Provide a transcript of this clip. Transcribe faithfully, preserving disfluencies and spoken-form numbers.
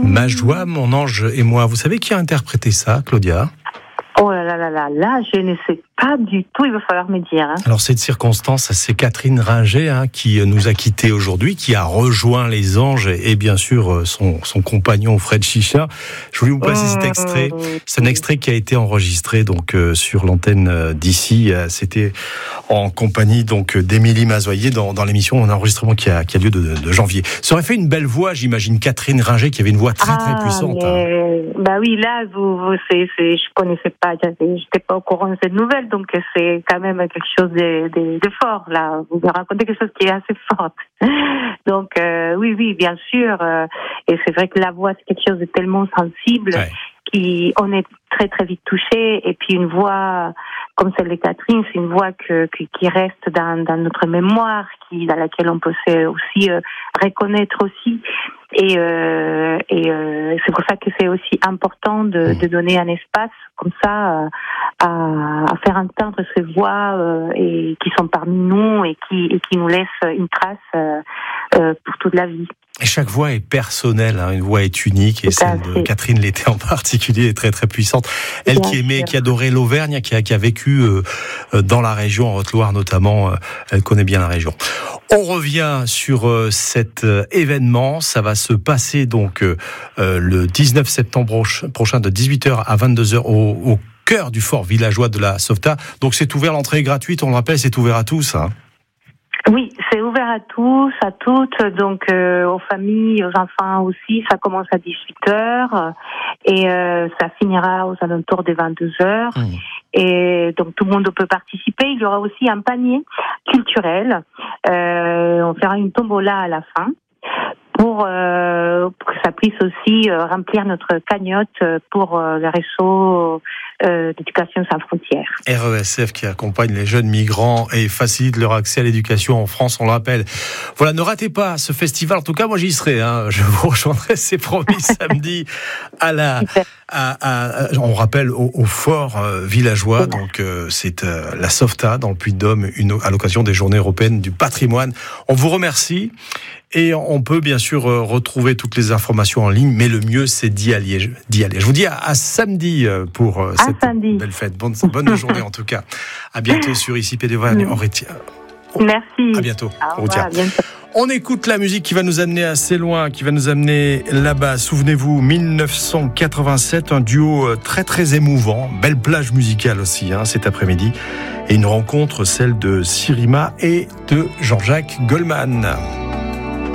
Ma joie, mon ange et moi. Vous savez qui a interprété ça, Claudia ? Oh là là là là là, je ne sais pas du tout, il va falloir me dire. Hein. Alors cette circonstance, c'est Catherine Ringer hein, qui nous a quittés aujourd'hui, qui a rejoint les Anges et, et bien sûr son, son compagnon Fred Chicha. Je voulais vous passer mmh. cet extrait. C'est un extrait qui a été enregistré donc euh, sur l'antenne d'ici. C'était en compagnie donc d'Émilie Mazoyer dans, dans l'émission, un enregistrement qui a, qui a lieu de, de janvier. Ça aurait fait une belle voix, j'imagine, Catherine Ringer qui avait une voix très très ah, puissante. Mais... Hein. Bah oui, là, vous, vous c'est, c'est, je connaissais pas, j'étais pas au courant de cette nouvelle, donc c'est quand même quelque chose de, de, de fort, là. Vous me racontez quelque chose qui est assez fort. Donc, euh, oui, oui, bien sûr. Euh, et c'est vrai que la voix, c'est quelque chose de tellement sensible ouais. qui, on est très, très vite touché. Et puis, une voix comme celle de Catherine, c'est une voix que, que, qui reste dans, dans notre mémoire, qui, dans laquelle on peut aussi euh, reconnaître aussi. Et, euh, et euh, c'est pour ça que c'est aussi important de, de donner un espace comme ça euh, à, à faire entendre ces voix euh, et qui sont parmi nous et qui, et qui nous laissent une trace euh, euh, pour toute la vie. Et chaque voix est personnelle, hein, une voix est unique, et Tout celle de Catherine l'était en particulier est très très puissante. Elle Bien qui aimait, sûr. qui adorait l'Auvergne, qui a, qui a vécu euh, dans la région, en Haute-Loire notamment, euh, elle connaît bien la région. On revient sur euh, cet euh, événement, ça va se passer donc euh, le dix-neuf septembre prochain de dix-huit heures à vingt-deux heures au, au cœur du fort villageois de la Sauvetat. Donc c'est ouvert, l'entrée est gratuite, on le rappelle, c'est ouvert à tous. Hein. Oui, c'est ouvert à tous, à toutes, donc euh, aux familles, aux enfants aussi. Ça commence à dix-huit heures et euh, ça finira aux alentours des vingt-deux heures. Mmh. Et donc tout le monde peut participer. Il y aura aussi un panier culturel. Euh, on fera une tombola à la fin. Pour, euh, pour que ça puisse aussi euh, remplir notre cagnotte pour euh, le réseau euh, d'éducation sans frontières. R E S F qui accompagne les jeunes migrants et facilite leur accès à l'éducation en France, on le rappelle. Voilà, ne ratez pas ce festival. En tout cas, moi j'y serai. Hein. Je vous rejoindrai, c'est promis, samedi à la. À, à, à, on rappelle au, au fort euh, villageois. Donc euh, c'est euh, la Sauvetat dans le Puy-de-Dôme, une, à l'occasion des Journées européennes du patrimoine. On vous remercie. Et on peut bien sûr retrouver toutes les informations en ligne, mais le mieux c'est d'y aller. D'y aller. Je vous dis à, à samedi pour à cette samedi. Belle fête. Bonne, bonne journée en tout cas. À bientôt sur I C P d'Auvergne. On retient. Merci. À bientôt. Au revoir, à bientôt. On écoute la musique qui va nous amener assez loin, qui va nous amener là-bas. Souvenez-vous, dix-neuf cent quatre-vingt-sept, un duo très très émouvant, belle plage musicale aussi hein, cet après-midi, et une rencontre, celle de Sirima et de Jean-Jacques Goldman.